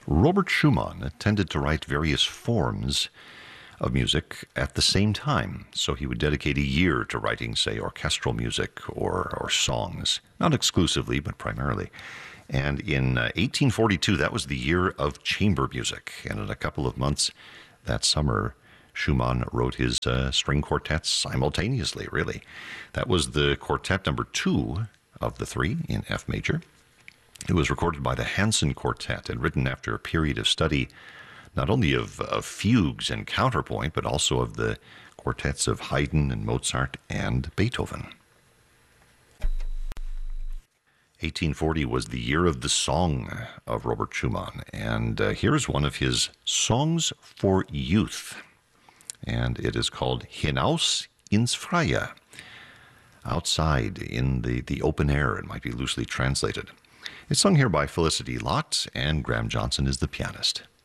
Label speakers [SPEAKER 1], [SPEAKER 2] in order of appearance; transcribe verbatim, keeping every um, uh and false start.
[SPEAKER 1] Robert Schumann tended to write various forms of music at the same time. So he would dedicate a year to writing, say, orchestral music or, or songs, not exclusively, but primarily. And in uh, eighteen forty-two, that was the year of chamber music. And in a couple of months that summer, Schumann wrote his uh, string quartets simultaneously, really. That was the quartet number two of the three in F major. It was recorded by the Hansen Quartet and written after a period of study not only of, of fugues and counterpoint, but also of the quartets of Haydn and Mozart and Beethoven. eighteen forty was the year of the song of Robert Schumann, and uh, here's one of his songs for youth, and it is called Hinaus ins Freie, outside in the, the open air, it might be loosely translated. It's sung here by Felicity Lott, and Graham Johnson is the pianist.